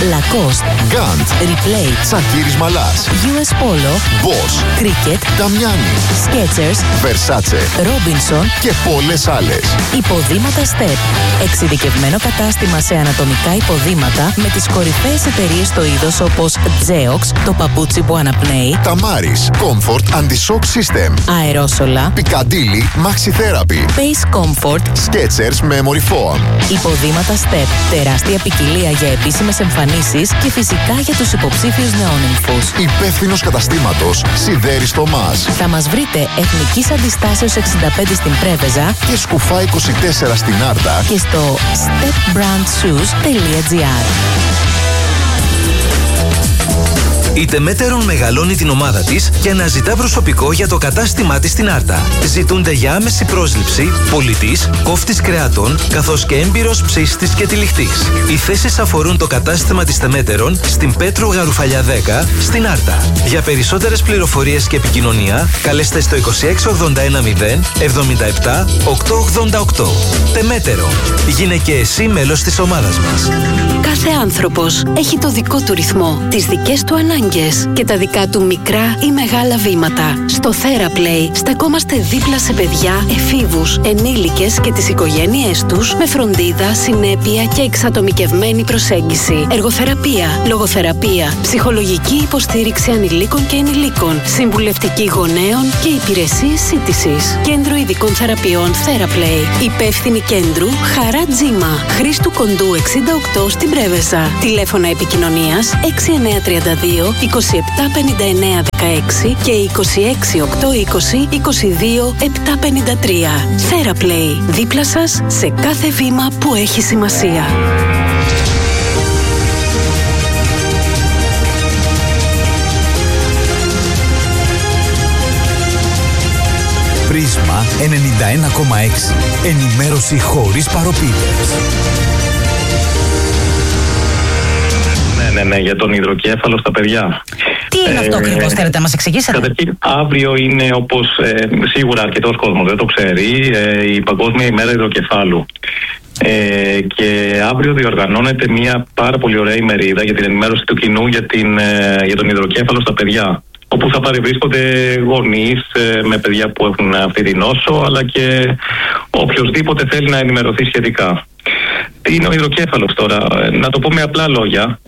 Lacoste, Gant, Replay, Σακύρης Μαλάς, US Polo, Bosch, Cricket, Damiani, Skechers, Versace Robinson και πολλές άλλες. Υποδήματα Step. Εξειδικευμένο κατάστημα σε ανατομικά υποδήματα με τις κορυφαίες εταιρείες στο είδος όπως Geox, το παπούτσι που αναπνέει, Tamaris, Comfort Anti-Shock System, αερόσολα, Piccadilly Maxi Therapy, Pace Comfort, Skechers Memory Foam. υποδήματα Step. Τεράστια ποικιλία για επίσημες εμφανίσεις και φυσικά για τους υποψήφιους νεόνυμφους. Υπεύθυνος καταστήματος Σιδέρης Θωμάς Θα μας βρείτε Εθνικής Αντιστάσεως 65 στην Πρέβεζα και Σκουφά 24 στην Άρτα και στο stepbrandshoes.gr. Η Τεμέτερον μεγαλώνει την ομάδα της και αναζητά προσωπικό για το κατάστημά της στην Άρτα. Ζητούνται για άμεση πρόσληψη πολιτής, κόφτης κρεατών, καθώς και έμπειρος ψήστης και τυλιχτής. Οι θέσεις αφορούν το κατάστημα της Τεμέτερον στην Πέτρου Γαρουφαλιά 10 στην Άρτα. Για περισσότερες πληροφορίες και επικοινωνία, καλέστε στο 26810 77 888. Τεμέτερον. Γίνε και εσύ μέλος της ομάδας μας. Κάθε άνθρωπος έχει το δικό του ρυθμό, τις δικές του ανάγκες και τα δικά του μικρά ή μεγάλα βήματα. Στο TheraPlay στεκόμαστε δίπλα σε παιδιά, εφήβους, ενήλικες και τις οικογένειές τους με φροντίδα, συνέπεια και εξατομικευμένη προσέγγιση. Εργοθεραπεία, λογοθεραπεία, ψυχολογική υποστήριξη ανηλίκων και ενηλίκων, συμβουλευτική γονέων και υπηρεσίες σύντησης. Κέντρο Ειδικών Θεραπείων TheraPlay. Υπεύθυνη κέντρου Χαρά Τζίμα. Χρήστου Κοντού 68 στην Πρέβεζα. Τηλέφωνα επικοινωνίας 6932 2759 16 και 26 820 22 753. TheraPlay. Δίπλα σας σε κάθε βήμα που έχει σημασία. Πρίσμα 91,6. Ενημέρωση χωρίς παροπίδες. Ναι, για τον υδροκέφαλο στα παιδιά. Τι είναι αυτό ακριβώς, θέλετε να μας εξηγήσετε? Καταρχήν, αύριο είναι, όπως σίγουρα αρκετός κόσμος δεν το ξέρει, η Παγκόσμια ημέρα υδροκεφάλου. Και αύριο διοργανώνεται μια πάρα πολύ ωραία ημερίδα για την ενημέρωση του κοινού για τον υδροκέφαλο στα παιδιά, όπου θα παρευρίσκονται γονείς με παιδιά που έχουν αυτή την νόσο, αλλά και οποιοσδήποτε θέλει να ενημερωθεί σχετικά. Τι είναι ο υδροκέφαλος τώρα? Να το πω με απλά λόγια.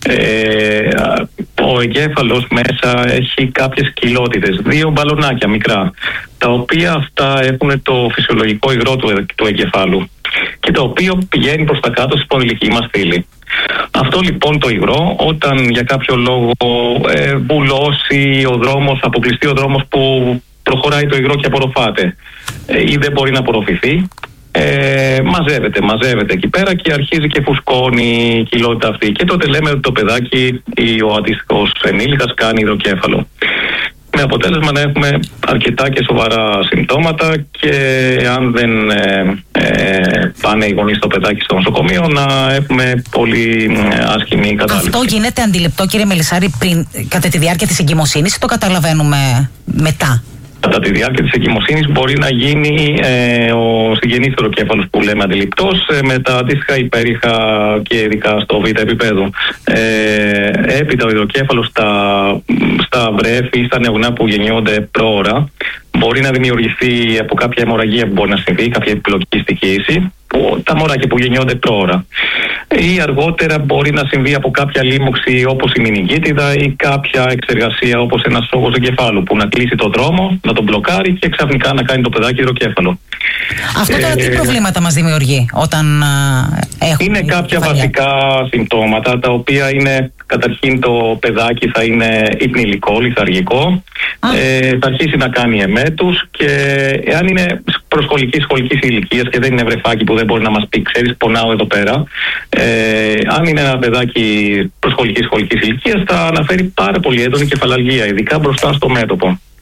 Ο εγκέφαλος μέσα έχει κάποιες κοιλότητες, 2 μπαλονάκια μικρά, τα οποία αυτά έχουν το φυσιολογικό υγρό του εγκεφάλου και το οποίο πηγαίνει προς τα κάτω στη σπονδυλική μας στήλη. Αυτό λοιπόν το υγρό, όταν για κάποιο λόγο βουλώσει ο δρόμος, αποκλειστεί ο δρόμος που προχωράει το υγρό και απορροφάται ή δεν μπορεί να απορροφηθεί, μαζεύεται εκεί πέρα και αρχίζει και φουσκώνει η κοιλότητα αυτή. Και τότε λέμε ότι το παιδάκι ή ο αντίστοιχος ενήλικας κάνει υδροκέφαλο. Με αποτέλεσμα να έχουμε αρκετά και σοβαρά συμπτώματα και αν δεν πάνε οι γονείς στο παιδάκι στο νοσοκομείο να έχουμε πολύ άσχημη κατάληψη. Αυτό γίνεται αντιληπτό, κύριε Μελισσάρη, κατά τη διάρκεια της εγκυμοσύνης ή το καταλαβαίνουμε μετά? Κατά τη διάρκεια της εγκυμοσύνης μπορεί να γίνει ο συγγενής υδροκέφαλος που λέμε αντιληπτός με τα αντίστοιχα υπέρηχα και ειδικά στο β' επίπεδο. Έπειτα ο υδροκέφαλος στα βρέφη ή στα νεογνά που γεννιόνται πρόωρα μπορεί να δημιουργηθεί από κάποια αιμορραγία που μπορεί να συμβεί, κάποια επιπλοκή στοιχήση, τα μωράκια που γεννιόνται πρόωρα. Ή αργότερα μπορεί να συμβεί από κάποια λίμωξη όπως η μηνυγκίτιδα ή κάποια εξεργασία όπως ένας σώγος εγκεφάλου που να κλείσει το δρόμο, να τον μπλοκάρει και ξαφνικά να κάνει το παιδάκι υδροκέφαλο. Αυτό τώρα τι προβλήματα μας δημιουργεί όταν έχουμε? Είναι κάποια βασικά συμπτώματα τα οποία είναι, καταρχήν το παιδάκι θα είναι υπνηλικό, λιθαργικό, θα αρχίσει να κάνει εμέτους και εάν είναι προσχολικής ηλικίας και δεν είναι βρεφάκι που δεν μπορεί να μας πει ξέρεις πονάω εδώ πέρα, αν είναι ένα παιδάκι προσχολικής ηλικίας θα αναφέρει πάρα πολύ έντονη κεφαλαλγία, ειδικά μπροστά στο μέτωπο.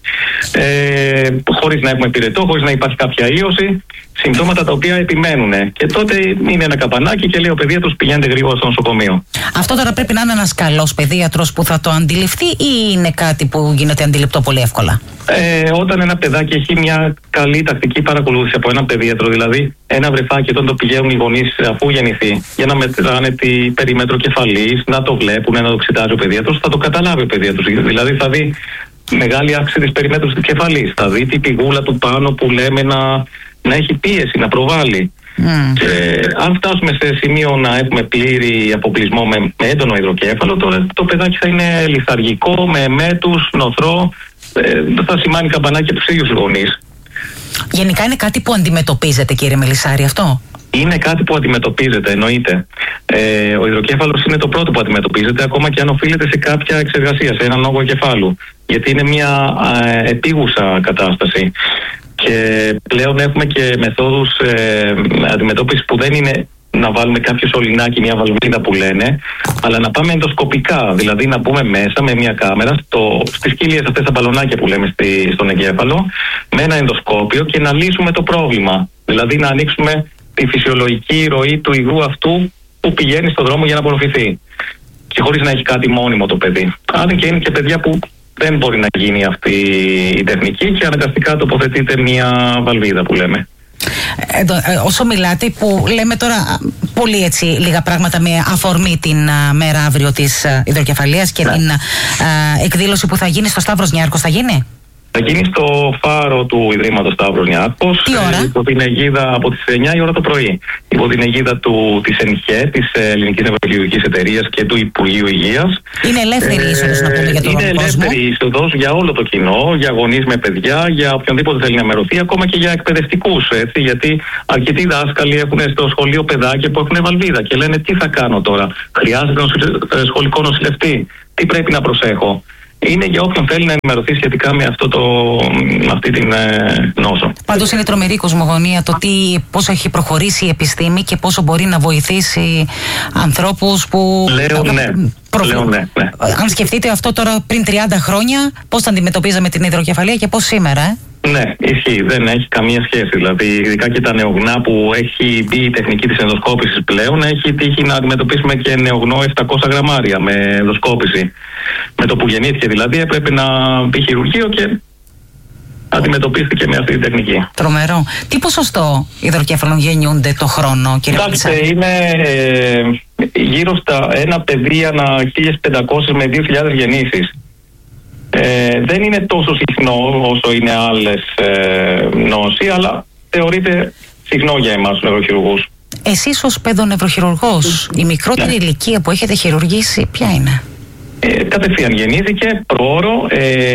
χωρίς να έχουμε πυρετό, χωρίς να υπάρχει κάποια ίωση. Συμπτώματα τα οποία επιμένουν. Και τότε είναι ένα καπανάκι και λέει ο παιδίατρος πηγαίνετε γρήγορα στο νοσοκομείο. Αυτό τώρα πρέπει να είναι ένας καλός παιδίατρος που θα το αντιληφθεί, ή είναι κάτι που γίνεται αντιληπτό πολύ εύκολα? Όταν ένα παιδάκι έχει μια καλή τακτική παρακολούθηση από έναν παιδίατρο, δηλαδή ένα βρεφάκι όταν το πηγαίνουν οι γονείς αφού γεννηθεί, για να μετράνε την περίμετρο κεφαλής, να το βλέπουν, να το εξετάζει ο παιδίατρος, θα το καταλάβει ο παιδίατρος. Δηλαδή θα δει μεγάλη αύξηση της περιμέτρου της κεφαλής, θα δει την πηγούλα του πάνω που λέμε να έχει πίεση, να προβάλλει. Και αν φτάσουμε σε σημείο να έχουμε πλήρη αποκλεισμό με έντονο υδροκέφαλο, τώρα το παιδάκι θα είναι λιθαργικό, με εμέτους, νοθρό, θα σημάνει καπανάκι από τους ίδιους γονείς. Γενικά είναι κάτι που αντιμετωπίζετε, κύριε Μελισσάρη, αυτό? Είναι κάτι που αντιμετωπίζεται, εννοείται. Ο υδροκέφαλος είναι το πρώτο που αντιμετωπίζεται, ακόμα και αν οφείλεται σε κάποια εξεργασία, σε έναν όγκο κεφάλου. Γιατί είναι μια επίγουσα κατάσταση. Και πλέον έχουμε και μεθόδους αντιμετώπισης που δεν είναι να βάλουμε κάποιο σωληνάκι, μια βαλβίδα που λένε, αλλά να πάμε ενδοσκοπικά. Δηλαδή να μπούμε μέσα με μια κάμερα στις κοιλίες αυτές τα μπαλονάκια που λέμε στον εγκέφαλο, με ένα ενδοσκόπιο και να λύσουμε το πρόβλημα. Δηλαδή να ανοίξουμε τη φυσιολογική ροή του υγρού αυτού που πηγαίνει στον δρόμο για να απορροφηθεί. Και χωρίς να έχει κάτι μόνιμο το παιδί. Αν και είναι και παιδιά που δεν μπορεί να γίνει αυτή η τεχνική και αναγκαστικά τοποθετείται μια βαλβίδα που λέμε. Όσο μιλάτε, που λέμε τώρα πολύ έτσι λίγα πράγματα με αφορμή την μέρα αύριο της υδροκεφαλίας και την εκδήλωση που θα γίνει στο Σταύρος Νιάρχος, θα γίνει? Θα γίνει στο φάρο του Ιδρύματος Σταύρος Νιάρχος. Τι ώρα? Υπό την αιγίδα από τις 9 η ώρα το πρωί. Υπό την αιγίδα της ΕΝΧΕ, της Ελληνικής Νευροχειρουργικής Εταιρείας και του Υπουργείου Υγείας. Είναι ελεύθερη είσοδος, να πούμε, για τον κόσμο? Είναι ελεύθερη είσοδος για όλο το κοινό, για γονείς με παιδιά, για οποιονδήποτε θέλει να μερωθεί, ακόμα και για εκπαιδευτικούς. Έτσι, γιατί αρκετοί δάσκαλοι έχουν στο σχολείο παιδάκια που έχουν βαλβίδα και λένε τι θα κάνω τώρα, χρειάζεται σχολικό νοσηλευτή, τι πρέπει να προσέχω. Είναι για όποιον θέλει να ενημερωθεί σχετικά με αυτή την νόσο. Πάντως είναι τρομερή κοσμογονία το πώς έχει προχωρήσει η επιστήμη και πόσο μπορεί να βοηθήσει ανθρώπους που... Λέω ναι. Αν σκεφτείτε αυτό τώρα πριν 30 χρόνια, πώς θα αντιμετωπίζαμε την υδροκεφαλία και πώς σήμερα, Ναι, ισχύει. Δεν έχει καμία σχέση. Δηλαδή, ειδικά και τα νεογνά που έχει μπει η τεχνική της ενδοσκόπησης πλέον, έχει τύχει να αντιμετωπίσουμε και νεογνώ 700 γραμμάρια με ενδοσκόπηση. Με το που γεννήθηκε δηλαδή, έπρεπε να μπει χειρουργείο και αντιμετωπίστηκε με αυτή την τεχνική. Τρομερό. Τι ποσοστό υδροκέφαλων γεννιούνται το χρόνο, κύριε Μελισσάρη? Είναι γύρω στα ένα παιδί ανά 1.500 με 2.000 γεννήσεις. Δεν είναι τόσο συχνό όσο είναι άλλες νόσοι, αλλά θεωρείται συχνό για εμάς τους νευροχειρουργούς. Εσείς ως παιδονευροχειρουργός, η μικρότερη ηλικία που έχετε χειρουργήσει ποια είναι? Κατευθείαν γεννήθηκε, προώρο,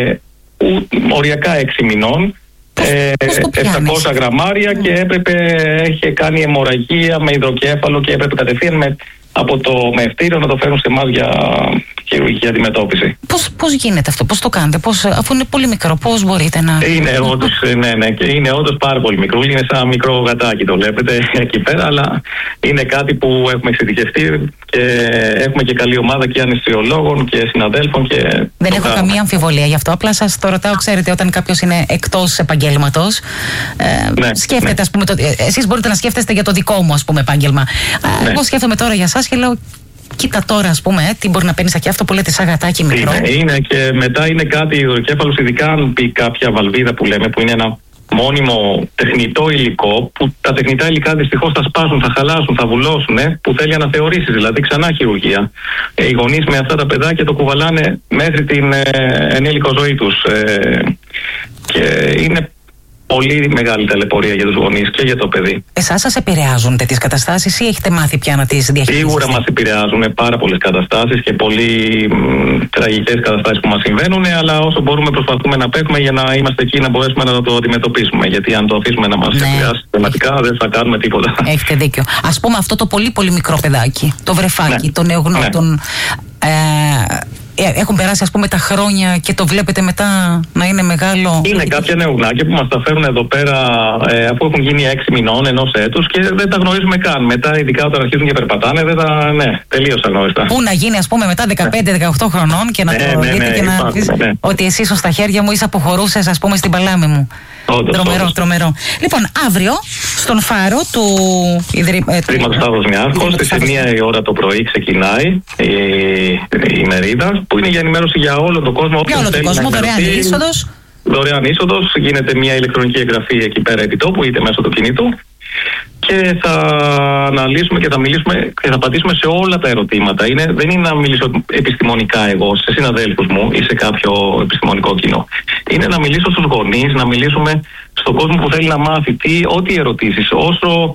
οριακά 6 μηνών, 700 γραμμάρια και είχε κάνει αιμορραγία με υδροκέφαλο και έπρεπε κατευθείαν με ευτήριο να το φέρουν σε εμάς για χειρουργική αντιμετώπιση. Πώς γίνεται αυτό, πώς το κάνετε, αφού είναι πολύ μικρό, πώς μπορείτε να... Είναι όντως πάρα πολύ μικρό, είναι σαν μικρό γατάκι, το βλέπετε εκεί πέρα, αλλά είναι κάτι που έχουμε εξειδικευτεί και έχουμε και καλή ομάδα και αναισθησιολόγων και συναδέλφων. Δεν έχω καμία αμφιβολία γι' αυτό, απλά σας το ρωτάω, ξέρετε, όταν κάποιος είναι εκτός επαγγέλματος, σκέφτεται, ας πούμε, εσείς μπορείτε να σκέφτεστε για το δικό μου, ας πούμε, επάγγελμα. Εγώ σκέφτομαι τώρα για εσάς και λέω, κοίτα τώρα, ας πούμε, τι μπορεί να παίρνει και αυτό που λέτε σαν γατάκι μικρό. Είναι και μετά είναι κάτι υδροκέφαλος, ειδικά αν μπει κάποια βαλβίδα που λέμε, που είναι ένα μόνιμο τεχνητό υλικό, που τα τεχνητά υλικά δυστυχώς θα σπάσουν, θα χαλάσουν, θα βουλώσουν, που θέλει αναθεωρήσεις, δηλαδή ξανά χειρουργία. Οι γονείς με αυτά τα παιδάκια το κουβαλάνε μέχρι την ενήλικο ζωή τους. Και είναι πολύ μεγάλη ταλαιπωρία για τους γονείς και για το παιδί. Εσάς σας επηρεάζουν τέτοιες καταστάσεις ή έχετε μάθει πια να τις διαχειρίζεστε? Σίγουρα μας επηρεάζουν πάρα πολλές καταστάσεις και πολύ τραγικές καταστάσεις που μας συμβαίνουν, αλλά όσο μπορούμε προσπαθούμε να παίχνουμε για να είμαστε εκεί να μπορέσουμε να το αντιμετωπίσουμε. Γιατί αν το αφήσουμε να μας επηρεάσει θεματικά, δεν θα κάνουμε τίποτα. Έχετε δίκιο. Ας πούμε αυτό το πολύ πολύ μικρό παιδάκι, το βρεφάκι, το νεογνώ, έχουν περάσει ας πούμε τα χρόνια και το βλέπετε μετά να είναι μεγάλο? Είναι κάποια νεουνάκια που μας τα φέρουν εδώ πέρα αφού έχουν γίνει 6 μηνών, 1 έτους και δεν τα γνωρίζουμε καν. Μετά, ειδικά όταν αρχίζουν και περπατάνε, τελείως ανόηστα. Πού να γίνει, ας πούμε, μετά 15-18 χρονών και να το δείτε και να πεις ότι εσύ ήσουν στα χέρια μου ή αποχωρούσες, ας πούμε, στην παλάμη μου. Τρομερό. Λοιπόν, αύριο στον φάρο του Ιδρύματος Σταύρος Νιάρχος, στις 1 η ώρα το πρωί ξεκινάει η μερίδα, που είναι για ενημέρωση για όλο τον κόσμο. Για όλο τον κόσμο, δωρεάν είσοδος. Γίνεται μια ηλεκτρονική εγγραφή εκεί πέρα επιτόπου, είτε μέσω του κινήτου. Και θα αναλύσουμε και θα μιλήσουμε και θα απαντήσουμε σε όλα τα ερωτήματα. Δεν είναι να μιλήσω επιστημονικά εγώ σε συναδέλφους μου ή σε κάποιο επιστημονικό κοινό. Είναι να μιλήσω στους γονείς, να μιλήσουμε στον κόσμο που θέλει να μάθει ό,τι ερωτήσεις, όσο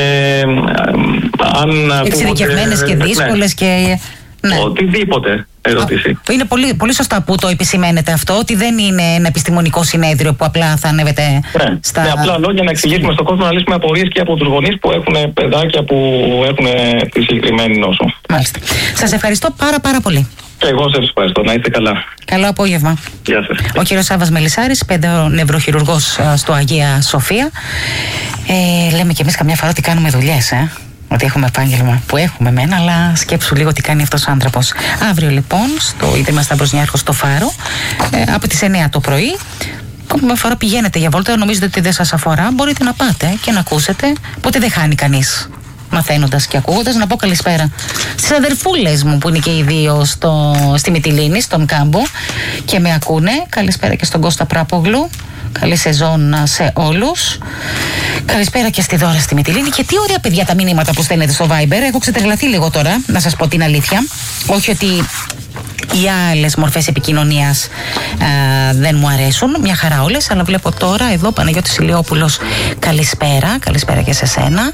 εξειδικευμένες και δύσκολες και... Ναι. Οτιδήποτε ερώτηση. Είναι πολύ, πολύ σωστά που το επισημαίνετε αυτό, ότι δεν είναι ένα επιστημονικό συνέδριο που απλά θα ανέβεται στα... Με απλά λόγια να εξηγήσουμε στον κόσμο, να λύσουμε απορίες και από τους γονείς που έχουν παιδάκια που έχουν τη συγκεκριμένη νόσο. Μάλιστα. Σας ευχαριστώ πάρα πολύ. Και εγώ σας ευχαριστώ. Να είστε καλά. Καλό απόγευμα. Γεια σας. Ο κύριος Σάββας Μελισσάρης, νευροχειρουργός στο Αγία Σοφία. Λέμε κι εμείς καμιά φορά ότι κάνουμε δουλειές, ότι έχουμε επάγγελμα που έχουμε μένα, αλλά σκέψου λίγο τι κάνει αυτός ο άνθρωπος. Αύριο λοιπόν στο Ίδρυμα Σταύρος Νιάρχος στο Φάρο, από τις 9 το πρωί. Μια φορά πηγαίνετε για βόλτα, νομίζετε ότι δεν σας αφορά, μπορείτε να πάτε και να ακούσετε, οπότε δεν χάνει κανείς μαθαίνοντας και ακούγοντας. Να πω καλησπέρα στις αδερφούλες μου που είναι και οι δύο στη Μυτιλήνη, στον Κάμπο και με ακούνε. Καλησπέρα και στον Κώστα Πράπογλου. Καλή σεζόν σε όλους. Καλησπέρα και στη Δώρα στη Μυτιλήνη. Και τι ωραία, παιδιά, τα μηνύματα που στέλνετε στο Viber. Έχω ξετρελαθεί λίγο τώρα, να σας πω την αλήθεια. Όχι ότι οι άλλες μορφές επικοινωνίας δεν μου αρέσουν, μια χαρά όλες, αλλά βλέπω τώρα εδώ Παναγιώτης Ηλιόπουλος, καλησπέρα και σε σένα.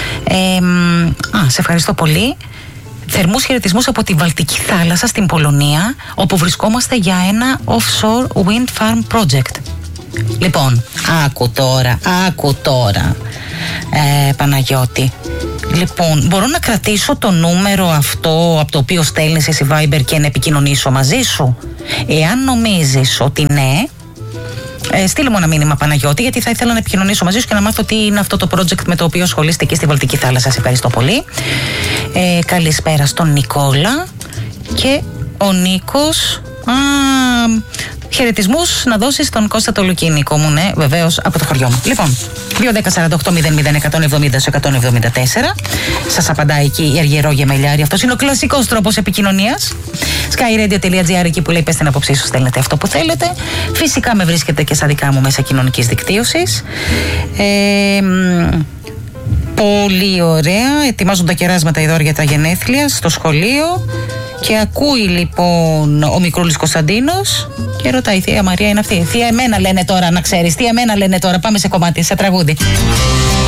Σε ευχαριστώ πολύ. Θερμούς χαιρετισμούς από τη Βαλτική θάλασσα στην Πολωνία, όπου βρισκόμαστε για ένα offshore wind farm project. Λοιπόν, άκου τώρα, Παναγιώτη. Λοιπόν, μπορώ να κρατήσω το νούμερο αυτό από το οποίο στέλνεις εσύ Viber και να επικοινωνήσω μαζί σου? Εάν νομίζεις ότι ναι, στείλε μου ένα μήνυμα, Παναγιώτη, γιατί θα ήθελα να επικοινωνήσω μαζί σου και να μάθω τι είναι αυτό το project με το οποίο ασχολείστε εκεί στη Βαλτική θάλασσα. Σας ευχαριστώ πολύ. Καλησπέρα στον Νικόλα. Και ο Νίκος... χαιρετισμούς να δώσεις στον Κώστα το Λουκίνικο μου, ναι, βεβαίως, από το χωριό μου. Λοιπόν, 2-10-48-00-170-174. Σας απαντάει εκεί η Αργυρό Γεμελιάρη. Αυτός είναι ο κλασικός τρόπος επικοινωνίας. skyradio.gr, εκεί που λέει πες την απόψή σου, στέλνετε αυτό που θέλετε. Φυσικά με βρίσκετε και στα δικά μου μέσα κοινωνικής δικτύωσης. Πολύ ωραία. Ετοιμάζουν τα κεράσματα εδώ για τα γενέθλια στο σχολείο. Και ακούει λοιπόν ο μικρούλης Κωνσταντίνος και ρωτάει, Θεία Μαρία είναι αυτή? Θεία εμένα λένε τώρα, να ξέρεις, Θεία εμένα λένε τώρα. Πάμε σε κομμάτι, σε τραγούδι.